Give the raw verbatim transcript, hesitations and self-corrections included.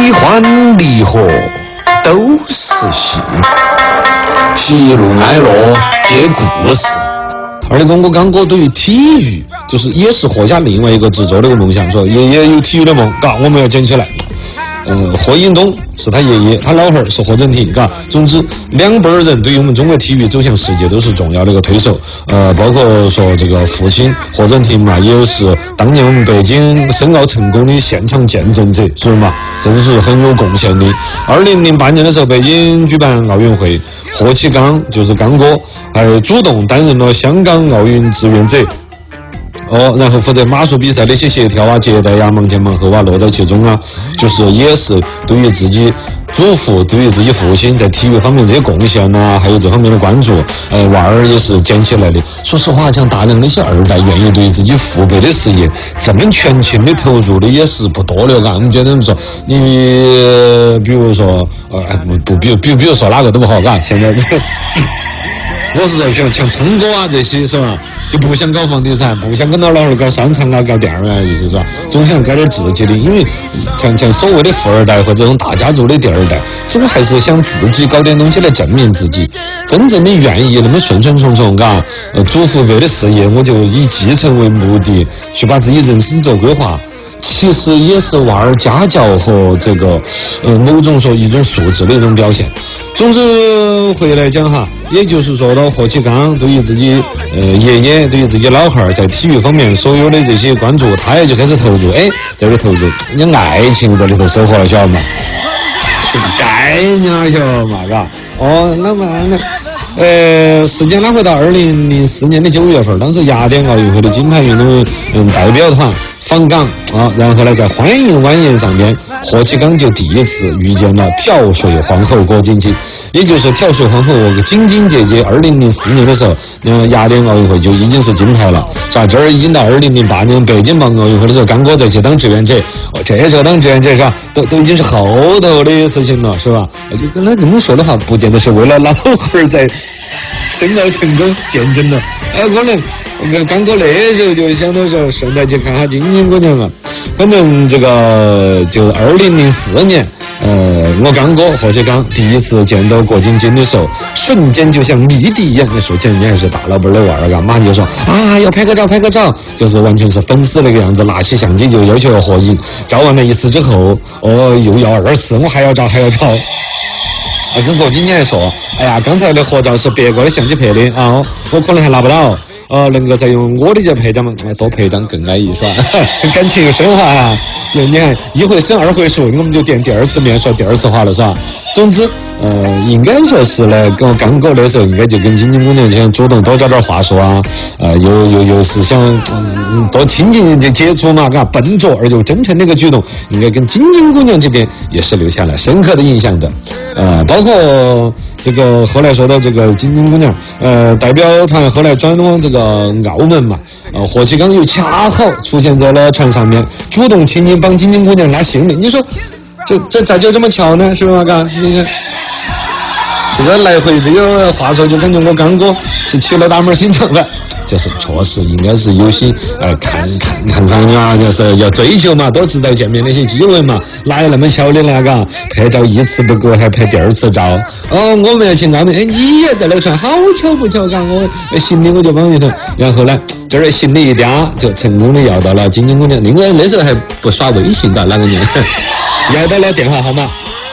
悲欢离合都是戏，喜怒哀乐皆故事。二的公我刚哥对于体育，就是也是霍家另外一个执着的一个梦想，说爷爷有体育的梦，嘎，我们要捡起来。呃，霍英东是他爷爷，他老汉儿是霍震霆，嘎。总之，两辈人对于我们中国体育走向世界都是重要的一个推手。呃，包括说这个父亲霍震霆嘛，也是当年我们北京申奥成功的现场见证者，是不是嘛？真是很有贡献的。二零零八年的时候，北京举办奥运会，霍启刚就是刚哥，还主动担任了香港奥运志愿者。哦，然后负责马术比赛的一些协调啊、接待呀、忙前忙后啊，乐在其中啊，就是也是对于自己祖父、对于自己父亲在体育方面这些贡献呐、啊，还有这方面的关注，呃，娃儿也是捡起来的。说实话，像大量那些二代愿意对自己父辈的事业这么全情的投入的也是不多了，嘎。我们觉得怎么说？你比如说，呃，不不，比比比如说哪个都不好，嘎。现在。我是说，像像聪哥啊这些是吧，就不想搞房地产，不想跟他老汉儿搞商场啊、搞店儿啊，就是说，总想搞点自己的。因为像像所谓的富二代或者这种大家族的第二代，总还是想自己搞点东西来证明自己。真正的愿意那么顺顺从从，嘎，呃，祖父辈的事业，我就以继承为目的，去把自己人生做规划。其实也是娃儿家教和这个呃某种说一种素质的一种表现。总之回来讲哈，也就是说到霍启刚对于自己呃爷爷对于自己老汉儿在体育方面所有的这些关注，他也就开始投入，哎，在这投入，你爱情在里头收获了，晓得吗？这个概念晓得嘛，嘎？哦，那么那。呃，时间拉回到二零零四年的九月份，当时雅典奥运会的金牌运动嗯代表团访港啊，然后呢在欢迎晚宴上面，霍启刚就第一次遇见了跳水皇后郭晶晶，也就是跳水皇后晶晶姐姐。二零零四年的时候，嗯，雅典奥运会就已经是金牌了，是吧？这儿已经到二零零八年北京棒奥运会的时候，刚哥再去当志愿者，哦，这时候当志愿者是吧？都都已经是后头的事情了，是吧？就跟他这么说的话，不见得是为了老汉儿在。申奥成功见证了，哎，可能我刚哥那时候就想到说，顺带去看下晶晶姑娘啊。反正这个就二零零四年，呃，我刚哥霍启刚第一次见到郭晶晶的时候，瞬间就像迷弟一样。那说起人家还是大老板的娃儿，干马上就说啊，要拍个照，拍个照，就是完全是粉丝那个样子，拿起相机就要求要合影。照完了一次之后，哦，又要二次，我还要照，还要照。我跟郭晶晶还说，哎呀，刚才的合照是别个的相机拍的啊，我可能还拿不到，呃，能够再用我的这拍张嘛，哎，多拍张更安逸，是吧？感情升华啊！你看一回生二回熟，我们就见第二次面说第二次话了，是吧？总之，呃，应该说是呢，跟我刚哥的时候，应该就跟晶晶姑娘想主动多找点话说啊，呃，又又又是想、嗯、多亲近这接触嘛，嘎，笨拙而又真诚的一个举动，应该跟晶晶姑娘这边也是留下了深刻的印象的。呃，包括这个后来说到这个晶晶姑娘，呃，代表团后来转往这个澳门嘛，呃，霍启刚又恰好出现在了船上面，主动请缨帮晶晶姑娘拉行李，你说这这咋就这么巧呢？是吧？嘎，你看这个来回这个话说，就感觉我刚哥是起了大门心肠的。就是确实应该是有心呃看看看上你啊，就是要追求嘛，多次再见面那些机会嘛，哪有那么巧的呢？嘎，拍照一次不够还拍第二次照。哦，我们要去澳门，哎，你也在那船，好巧不巧？嘎，我行李我就帮你头，然后呢，这儿行李一嗲就成功的要到了晶晶姑娘。另外那时候还不耍微信的，哪个年？要到了电话号码。